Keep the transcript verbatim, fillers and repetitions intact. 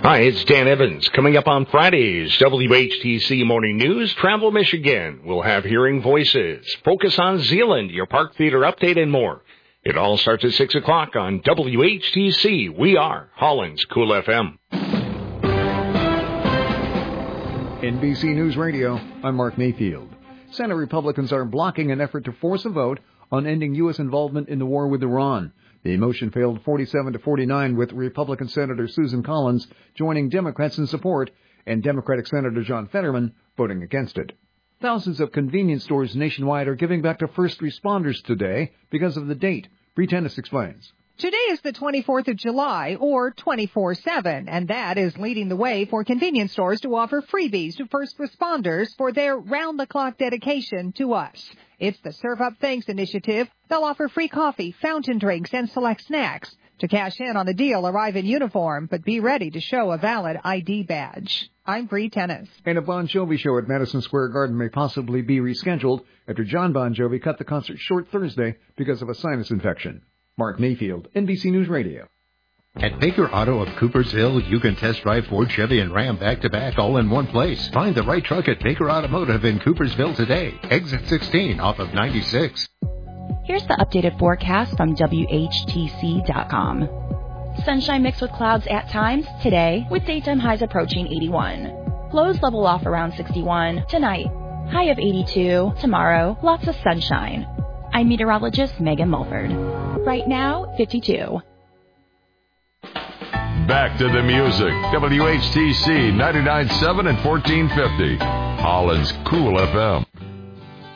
Hi, it's Dan Evans. Coming up on Friday's W H T C Morning News, Travel Michigan. We'll have Hearing Voices, Focus on Zealand, your Park Theater update, and more. It all starts at six o'clock on W H T C. We are Holland's Cool F M. N B C News Radio, I'm Mark Mayfield. Senate Republicans are blocking an effort to force a vote on ending U S involvement in the war with Iran. The motion failed forty-seven to forty-nine, with Republican Senator Susan Collins joining Democrats in support and Democratic Senator John Fetterman voting against it. Thousands of convenience stores nationwide are giving back to first responders today because of the date. Bree Tennis explains. Today is the twenty-fourth of July, or twenty-four seven, and that is leading the way for convenience stores to offer freebies to first responders for their round-the-clock dedication to us. It's the Serve Up Thanks initiative. They'll offer free coffee, fountain drinks, and select snacks. To cash in on the deal, arrive in uniform, but be ready to show a valid I D badge. I'm Bree Tennis. And a Bon Jovi show at Madison Square Garden may possibly be rescheduled after John Bon Jovi cut the concert short Thursday because of a sinus infection. Mark Mayfield, N B C News Radio. At Baker Auto of Coopersville, you can test drive Ford, Chevy, and Ram back-to-back all in one place. Find the right truck at Baker Automotive in Coopersville today. Exit sixteen off of ninety-six. Here's the updated forecast from W H T C dot com. Sunshine mixed with clouds at times today, with daytime highs approaching eighty-one. Lows level off around sixty-one tonight. High of eighty-two tomorrow. Lots of sunshine. I'm meteorologist Megan Mulford. Right now, fifty-two. Back to the music. W H T C ninety-nine point seven and fourteen fifty. Holland's Cool F M.